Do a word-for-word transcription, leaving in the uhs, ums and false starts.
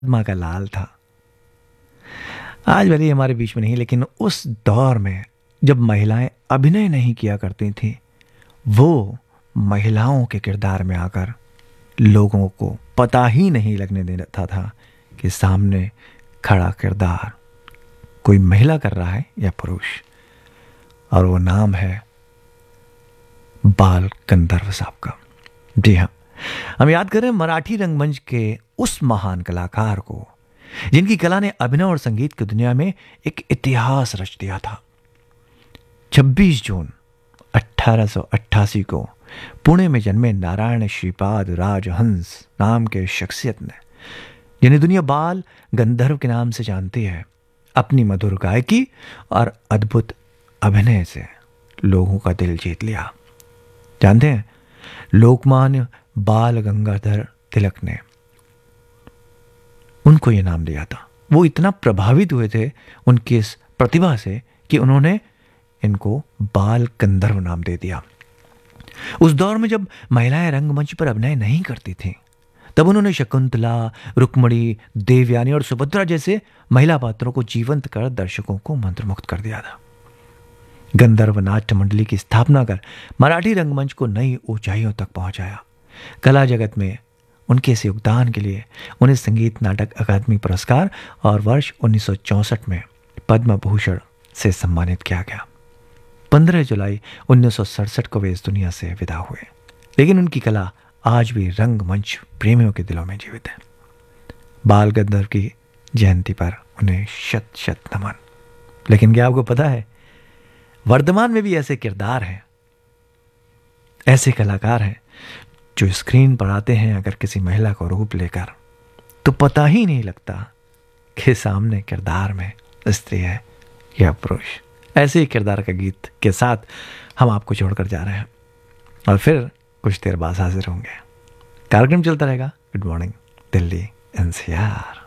माँ का लाल था। आज भले ही हमारे बीच में नहीं, लेकिन उस दौर में जब महिलाएं अभिनय नहीं किया करती थी, वो महिलाओं के किरदार में आकर लोगों को पता ही नहीं लगने देता था कि सामने खड़ा किरदार कोई महिला कर रहा है या पुरुष। और वो नाम है बाल गंधर्व साहब का। जी हाँ, हम याद करें मराठी रंगमंच के उस महान कलाकार को जिनकी कला ने अभिनय और संगीत की दुनिया में एक इतिहास रच दिया था। छब्बीस जून अठारह सौ अट्ठासी को पुणे में जन्मे नारायण श्रीपाद राजहंस नाम के शख्सियत ने, जिन्हें दुनिया बाल गंधर्व के नाम से जानती है, अपनी मधुर गायकी और अद्भुत अभिनय से लोगों का दिल जीत लिया। जानते हैं, लोकमान्य बाल गंगाधर तिलक ने उनको ये नाम दिया था। वो इतना प्रभावित हुए थे उनकी इस प्रतिभा से कि उन्होंने इनको बाल गंधर्व नाम दे दिया। उस दौर में जब महिलाएं रंगमंच पर अभिनय नहीं करती थीं, तब उन्होंने शकुंतला, रुक्मणी, देवयानी और सुभद्रा जैसे महिला पात्रों को जीवंत कर दर्शकों को मंत्रमुग्ध कर दिया था। गंधर्व नाट्य मंडली की स्थापना कर मराठी रंगमंच को नई ऊंचाइयों तक पहुंचाया। कला जगत में उनके इस योगदान के लिए उन्हें संगीत नाटक अकादमी पुरस्कार और वर्ष उन्नीस सौ चौंसठ में पद्म भूषण से सम्मानित किया गया। पंद्रह जुलाई उन्नीस सौ सड़सठ को वे इस दुनिया से विदा हुए, लेकिन उनकी कला आज भी रंगमंच प्रेमियों के दिलों में जीवित है। बाल गंधर्व की जयंती पर उन्हें शत शत नमन। लेकिन क्या आपको पता है, वर्तमान में भी ऐसे किरदार हैं, ऐसे कलाकार हैं जो स्क्रीन पर आते हैं अगर किसी महिला को रूप लेकर, तो पता ही नहीं लगता कि सामने किरदार में स्त्री है या पुरुष। ऐसे ही किरदार का गीत के साथ हम आपको छोड़कर जा रहे हैं और फिर कुछ देर बाद हाजिर होंगे। कार्यक्रम चलता रहेगा। Good morning Delhi NCR.